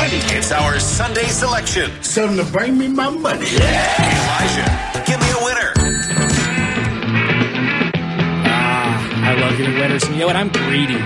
money. It's our Sunday selection. Something to bring me my money. Elijah, give me a winner. I love giving winners. And you know what? I'm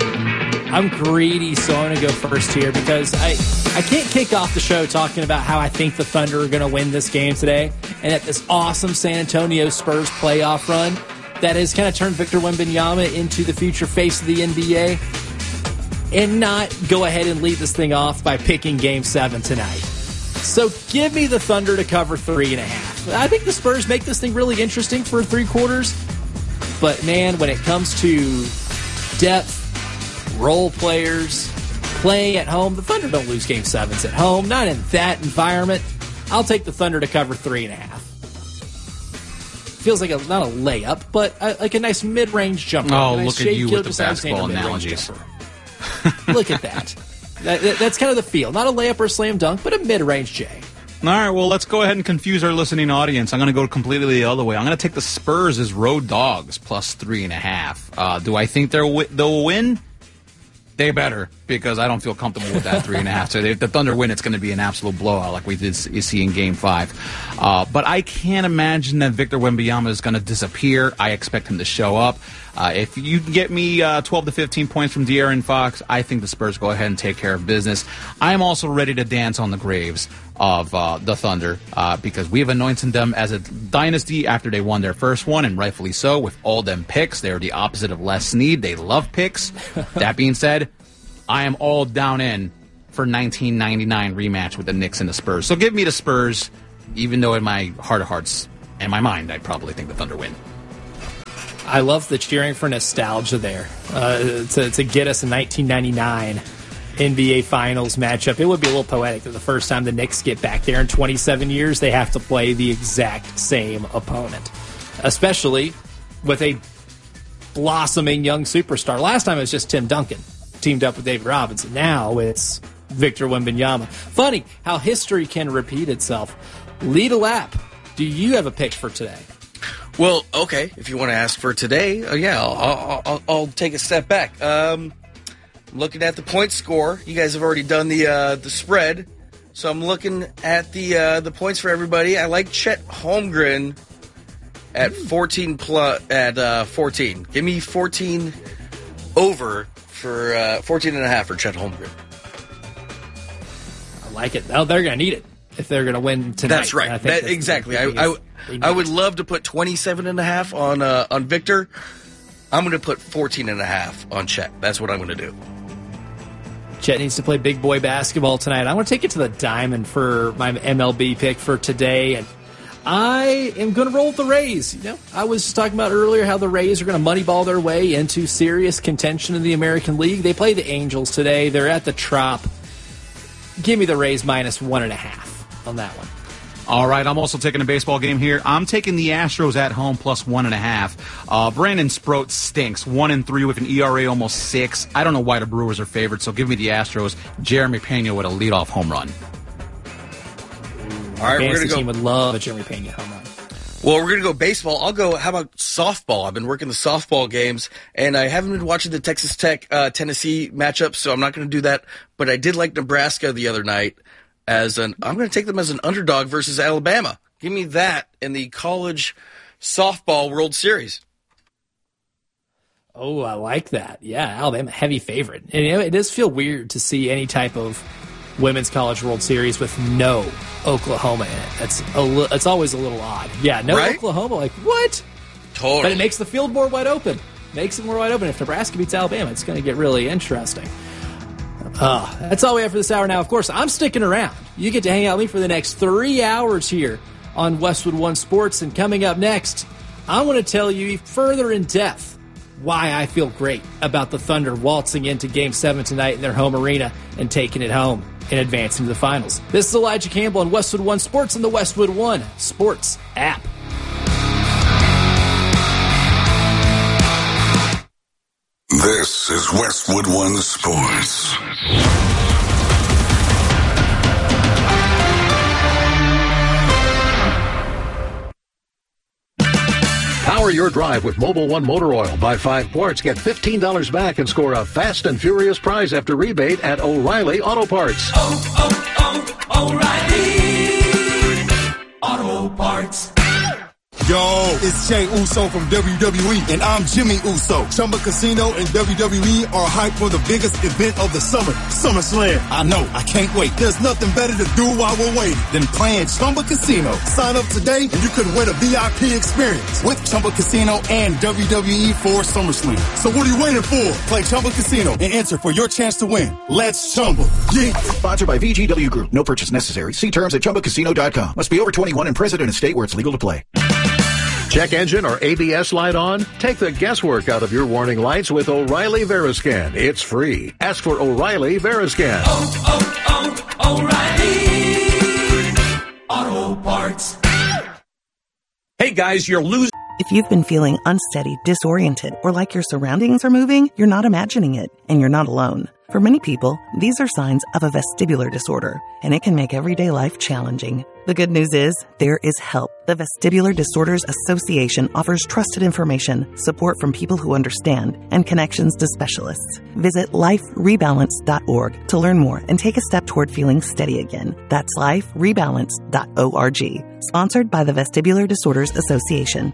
greedy, so I'm going to go first here because I can't kick off the show talking about how I think the Thunder are going to win this game today and that this awesome San Antonio Spurs playoff run that has kind of turned Victor Wembanyama into the future face of the NBA and not go ahead and lead this thing off by picking Game 7 tonight. So give me the Thunder to cover 3.5. I think the Spurs make this thing really interesting for 3 quarters. But, man, when it comes to depth, role players, playing at home, the Thunder don't lose Game 7s at home. Not in that environment. I'll take the Thunder to cover 3.5. Feels like not a layup, but like a nice mid-range jumper. Oh, nice look at you with the Gilgeous-Alexander basketball analogies. Look at that. That's kind of the feel. Not a layup or a slam dunk, but a mid-range J. All right, well, let's go ahead and confuse our listening audience. I'm going to go completely the other way. I'm going to take the Spurs as road dogs plus 3.5. Do I think they'll win? They better, because I don't feel comfortable with that 3.5. So if the Thunder win, it's going to be an absolute blowout like we did see in Game 5. But I can't imagine that Victor Wembanyama is going to disappear. I expect him to show up. If you can get me 12 to 15 points from De'Aaron Fox, I think the Spurs go ahead and take care of business. I'm also ready to dance on the graves of the Thunder because we have anointed them as a dynasty after they won their first one, and rightfully so, with all them picks. They're the opposite of Les Snead. They love picks. That being said, I am all down in for 1999 rematch with the Knicks and the Spurs. So give me the Spurs, even though in my heart of hearts and my mind, I probably think the Thunder win. I love the cheering for nostalgia there. To get us a 1999 NBA Finals matchup. It would be a little poetic that the first time the Knicks get back there in 27 years, they have to play the exact same opponent, especially with a blossoming young superstar. Last time it was just Tim Duncan teamed up with David Robinson. Now it's Victor Wembanyama. Funny how history can repeat itself. Lead a lap. Do you have a pick for today? Well, okay, if you want to ask for today, I'll take a step back. I'm looking at the point score. You guys have already done the spread, so I'm looking at the points for everybody. I like Chet Holmgren at 14 at 14. Give me 14 over for 14.5 for Chet Holmgren. I like it. Oh, they're going to need it if they're going to win tonight. That's right. Exactly. I would love to put 27.5 on Victor. I'm going to put 14.5 on Chet. That's what I'm going to do. Chet needs to play big boy basketball tonight. I'm going to take it to the diamond for my MLB pick for today, and I am going to roll with the Rays. You know, I was talking about earlier how the Rays are going to moneyball their way into serious contention in the American League. They play the Angels today. They're at the Trop. Give me the Rays minus 1.5 on that one. All right, I'm also taking a baseball game here. I'm taking the Astros at home plus 1.5. Brandon Sproat stinks. 1-3 with an ERA almost 6. I don't know why the Brewers are favored, so give me the Astros. Jeremy Pena with a leadoff home run. All right, we're going to go. Team would love a Jeremy Pena home run. Well, we're going to go baseball. I'll go, how about softball? I've been working the softball games, and I haven't been watching the Texas Tech-Tennessee matchup, so I'm not going to do that. But I did like Nebraska the other night. I'm going to take them as an underdog versus Alabama. Give me that in the college softball World Series. Oh, I like that. Yeah, Alabama, heavy favorite. And you know, it does feel weird to see any type of Women's College World Series with no Oklahoma in it. It's always a little odd. Yeah, no right? Oklahoma, like, what? Totally. But it makes the field more wide open. Makes it more wide open. If Nebraska beats Alabama, it's going to get really interesting. That's all we have for this hour now. Of course, I'm sticking around. You get to hang out with me for the next 3 hours here on Westwood One Sports. And coming up next, I want to tell you further in depth why I feel great about the Thunder waltzing into Game 7 tonight in their home arena and taking it home and advancing to the finals. This is Elijah Campbell on Westwood One Sports and the Westwood One Sports app. This is Westwood One Sports. Powered Power your drive with Mobil 1 Motor Oil. Buy 5 quarts, get $15 back, and score a fast and furious prize after rebate at O'Reilly Auto Parts. O'Reilly Auto Parts. Yo, it's Jey Uso from WWE, and I'm Jimmy Uso. Chumba Casino and WWE are hyped for the biggest event of the summer, SummerSlam. I know, I can't wait. There's nothing better to do while we're waiting than playing Chumba Casino. Sign up today and you could win a VIP experience with Chumba Casino and WWE for SummerSlam. So what are you waiting for? Play Chumba Casino and enter for your chance to win. Let's Chumba. Yeah. Sponsored by VGW Group. No purchase necessary. See terms at ChumbaCasino.com. Must be over 21 and present in a state where it's legal to play. Check engine or ABS light on? Take the guesswork out of your warning lights with O'Reilly Veriscan. It's free. Ask for O'Reilly Veriscan. O'Reilly Auto Parts. Hey guys, you're losing. If you've been feeling unsteady, disoriented, or like your surroundings are moving, you're not imagining it, and you're not alone. For many people, these are signs of a vestibular disorder, and it can make everyday life challenging. The good news is, there is help. The Vestibular Disorders Association offers trusted information, support from people who understand, and connections to specialists. Visit liferebalance.org to learn more and take a step toward feeling steady again. That's liferebalance.org. Sponsored by the Vestibular Disorders Association.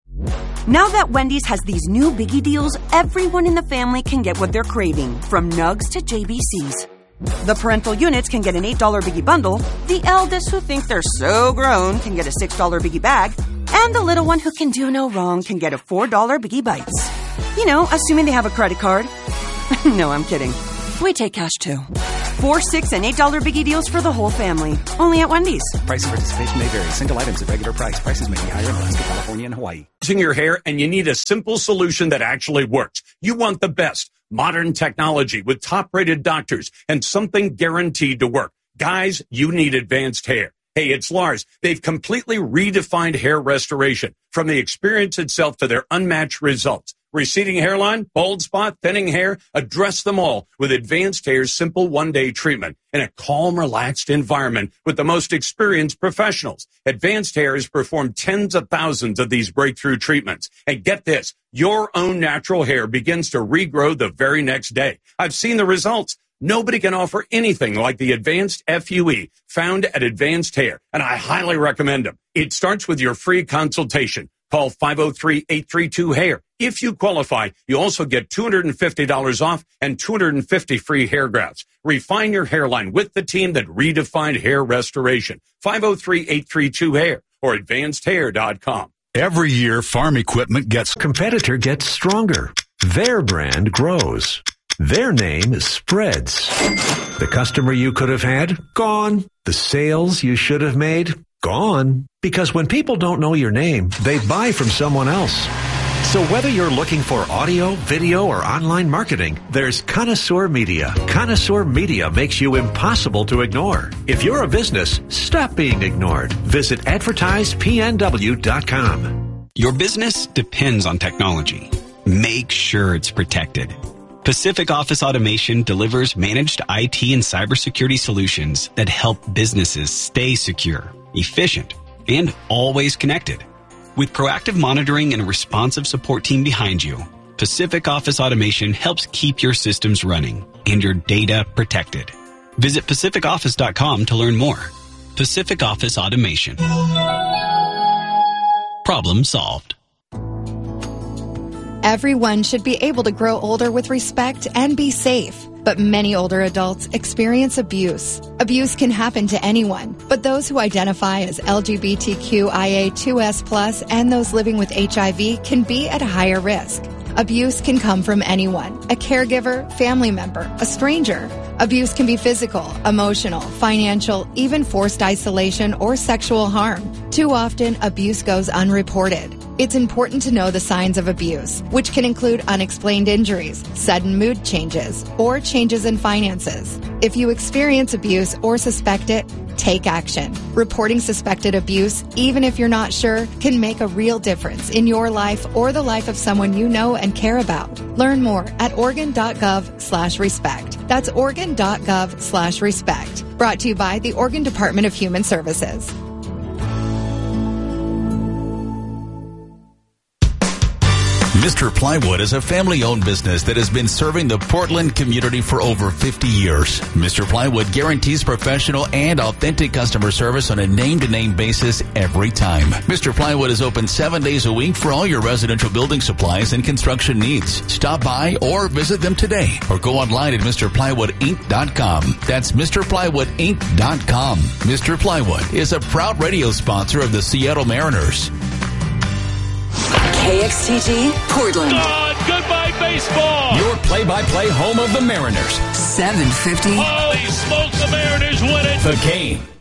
Now that Wendy's has these new biggie deals, everyone in the family can get what they're craving, from nugs to JBCs. The parental units can get an $8 biggie bundle, the eldest who think they're so grown can get a $6 biggie bag, and the little one who can do no wrong can get a $4 biggie bites. You know, assuming they have a credit card. No, I'm kidding. We take cash too. 4, $6, and $8 biggie deals for the whole family. Only at Wendy's. Price and participation may vary. Single items at regular price. Prices may be higher in Alaska, California, and Hawaii. Losing your hair and you need a simple solution that actually works. You want the best. Modern technology with top-rated doctors and something guaranteed to work. Guys, you need advanced hair. Hey, it's Lars. They've completely redefined hair restoration, from the experience itself to their unmatched results. Receding hairline, bald spot, thinning hair, address them all with Advanced Hair's simple one-day treatment in a calm, relaxed environment with the most experienced professionals. Advanced Hair has performed tens of thousands of these breakthrough treatments. And get this, your own natural hair begins to regrow the very next day. I've seen the results. Nobody can offer anything like the Advanced FUE found at Advanced Hair, and I highly recommend them. It starts with your free consultation. Call 503-832-HAIR. If you qualify, you also get $250 off and 250 free hair grafts. Refine your hairline with the team that redefined hair restoration. 503-832-HAIR or advancedhair.com. Every year, farm equipment competitor gets stronger. Their brand grows. Their name spreads. The customer you could have had, gone. The sales you should have made, gone. Because when people don't know your name, they buy from someone else. So whether you're looking for audio, video, or online marketing, there's Connoisseur Media. Connoisseur Media makes you impossible to ignore. If you're a business, stop being ignored. Visit advertisepnw.com. Your business depends on technology. Make sure it's protected. Pacific Office Automation delivers managed IT and cybersecurity solutions that help businesses stay secure, efficient, and always connected. With proactive monitoring and a responsive support team behind you, Pacific Office Automation helps keep your systems running and your data protected. Visit pacificoffice.com to learn more. Pacific Office Automation. Problem solved. Everyone should be able to grow older with respect and be safe. But many older adults experience abuse. Abuse can happen to anyone, but those who identify as LGBTQIA2S+ and those living with HIV can be at a higher risk. Abuse can come from anyone, a caregiver, family member, a stranger. Abuse can be physical, emotional, financial, even forced isolation or sexual harm. Too often, abuse goes unreported. It's important to know the signs of abuse, which can include unexplained injuries, sudden mood changes, or changes in finances. If you experience abuse or suspect it, take action. Reporting suspected abuse, even if you're not sure, can make a real difference in your life or the life of someone you know and care about. Learn more at Oregon.gov/respect. That's Oregon.gov/respect. Brought to you by the Oregon Department of Human Services. Mr. Plywood is a family-owned business that has been serving the Portland community for over 50 years. Mr. Plywood guarantees professional and authentic customer service on a name-to-name basis every time. Mr. Plywood is open 7 days a week for all your residential building supplies and construction needs. Stop by or visit them today or go online at MrPlywoodInc.com. That's MrPlywoodInc.com. Mr. Plywood is a proud radio sponsor of the Seattle Mariners. KXTG, Portland. Goodbye, baseball. Your play-by-play home of the Mariners. 750. Holy smokes, the Mariners win it. The Game.